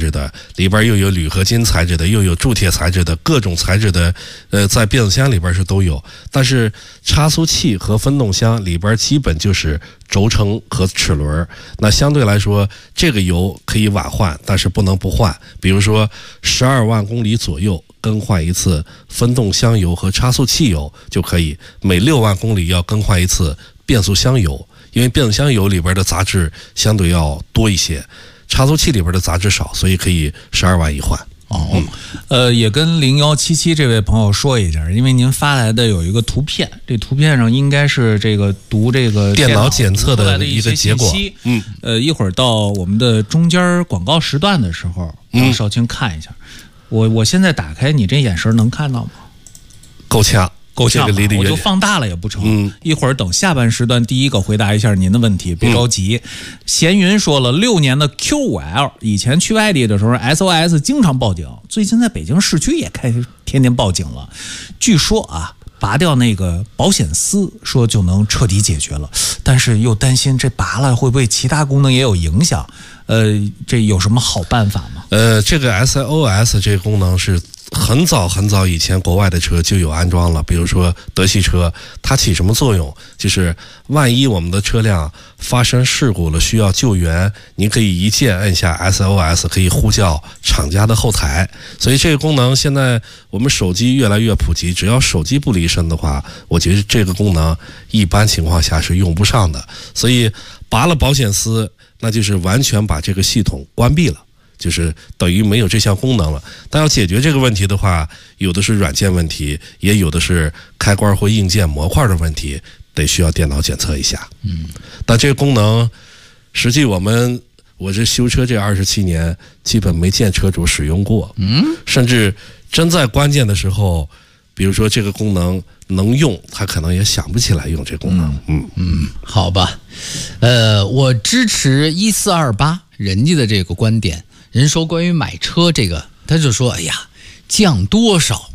质的，里边又有铝合金材质的，又有铸铁材质的，各种材质的在变速箱里边是都有。但是差速器和分动箱里边基本就是轴承和齿轮，那相对来说这个油可以晚换，但是不能不换。比如说12万公里左右更换一次分动箱油和差速器油就可以，每6万公里要更换一次变速箱油，因为变速箱油里边的杂质相对要多一些，差速器里边的杂质少，所以可以12万一换。 也跟0177这位朋友说一下，因为您发来的有一个图片，这图片上应该是这个读这个电脑检测的一个结果。 一会儿到我们的中间广告时段的时候，让少卿看一下。我现在打开，你这眼神能看到吗？ 够呛。 我就放大了也不成。一会儿等下半时段第一个回答一下您的问题，别着急。闲云说了，6年的 Q5L， 以前去外地的时候 SOS 经常报警，最近在北京市区也开始天天报警了。据说啊，拔掉那个保险丝说就能彻底解决了，但是又担心这拔了会不会其他功能也有影响。这有什么好办法吗？ 这个 SOS 这个功能是很早以前国外的车就有安装了，比如说德系车，它起什么作用？就是万一我们的车辆发生事故了需要救援，您可以一键按下 SOS， 可以呼叫厂家的后台。所以这个功能现在我们手机越来越普及，只要手机不离身的话，我觉得这个功能一般情况下是用不上的。所以拔了保险丝，那就是完全把这个系统关闭了，就是等于没有这项功能了。但要解决这个问题的话，有的是软件问题，也有的是开关或硬件模块的问题，得需要电脑检测一下。但这个功能实际我这修车这27年基本没见车主使用过。甚至真在关键的时候，比如说这个功能能用，他可能也想不起来用这功能。 好吧。我支持1428人家的这个观点。人说关于买车这个，他就说，哎呀，降多少